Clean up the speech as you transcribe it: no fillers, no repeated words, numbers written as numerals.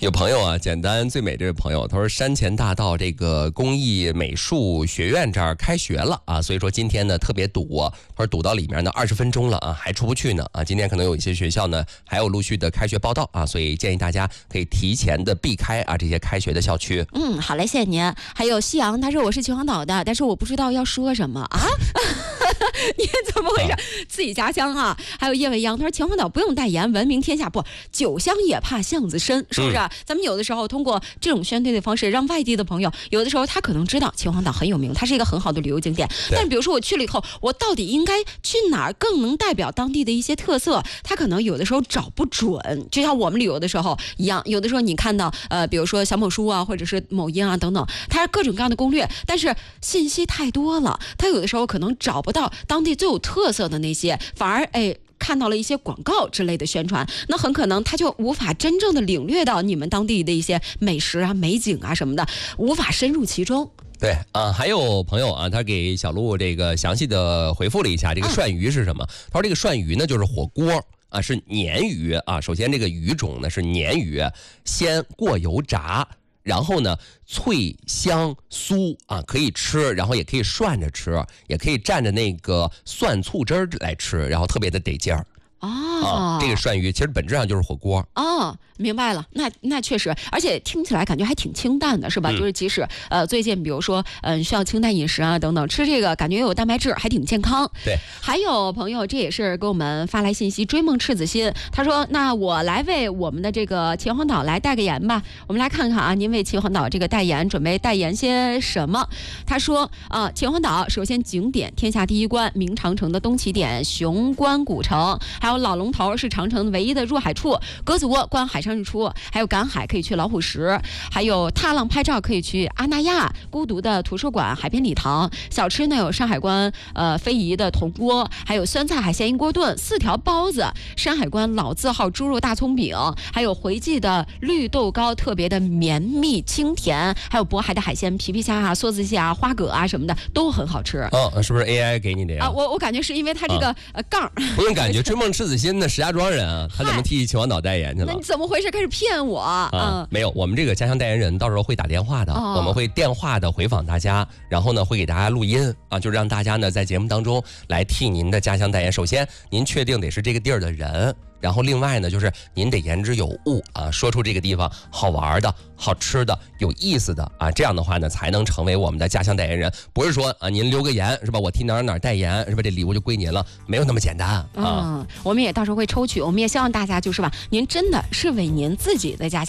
有朋友啊，简单最美这位朋友，他说山前大道这个工艺美术学院这儿开学了啊，所以说今天呢特别堵，他说堵到里面呢20分钟了啊，还出不去呢啊。今天可能有一些学校呢还有陆续的开学报到啊，所以建议大家可以提前的避开啊这些开学的校区。 好嘞，谢谢您。还有夕阳，他说我是秦皇岛的，但是我不知道要说什么啊。你怎么回事？自己家乡啊。还有叶未央，他说秦皇岛不用代言，闻名天下，不，酒香也怕巷子深，是不是？咱们有的时候通过这种宣推的方式，让外地的朋友，有的时候他可能知道秦皇岛很有名，它是一个很好的旅游景点，但是比如说我去了以后，我到底应该去哪儿更能代表当地的一些特色，他可能有的时候找不准，就像我们旅游的时候一样，有的时候你看到比如说小某书啊，或者是某音啊等等，它是各种各样的攻略，但是信息太多了，他有的时候可能找不到当地最有特色的那些，反而看到了一些广告之类的宣传，那很可能他就无法真正的领略到你们当地的一些美食啊、美景啊什么的，无法深入其中。 对啊，还有朋友啊，他给小鹿这个详细的回复了一下，这个涮鱼是什么？他说这个涮鱼呢就是火锅啊，是鲶鱼啊。首先这个鱼种呢是鲶鱼，先过油炸。然后呢，脆香酥啊，可以吃，然后也可以涮着吃，也可以蘸着那个蒜醋汁儿来吃，然后特别的得劲儿。这个涮鱼其实本质上就是火锅。 明白了，那确实，而且听起来感觉还挺清淡的，是吧？就是即使最近比如说需要清淡饮食啊等等，吃这个感觉又有蛋白质，还挺健康。 对， 还有朋友这也是给我们发来信息，追梦赤子心，他说那我来为我们的这个秦皇岛来代个言吧。我们来看看啊，您为秦皇岛这个代言准备代言些什么？他说秦皇岛首先景点天下第一关，明长城的东起点雄关古城，还有老龙头是长城唯一的入海处，鸽子窝观海上日出，还有赶海可以去老虎石，还有踏浪拍照可以去阿那亚，孤独的图书馆海边礼堂，小吃呢有山海关非遗的铜锅，还有酸菜海鲜一锅炖，4条包子，山海关老字号猪肉大葱饼，还有回记的绿豆糕，特别的绵密清甜，还有渤海的海鲜皮皮虾啊、梭子蟹啊、花蛤啊什么的都很好吃。 是不是 AI 给你的呀？ 我感觉是因为它这个杠不用感觉，追梦赤子心的石家庄人啊，他怎么替秦皇岛代言去了？ 那你怎么回事？开始骗我没有，我们这个家乡代言人到时候会打电话的，我们会电话的回访大家，然后呢会给大家录音啊，就是让大家呢在节目当中来替您的家乡代言。首先您确定得是这个地儿的人，然后另外呢就是您得言之有物啊，说出这个地方好玩的、好吃的、有意思的啊，这样的话呢才能成为我们的家乡代言人。不是说您留个言是吧，我替哪儿代言是吧，这礼物就归您了，没有那么简单啊。 我们也到时候会抽取，我们也希望大家就是吧，您真的是为您自己的家乡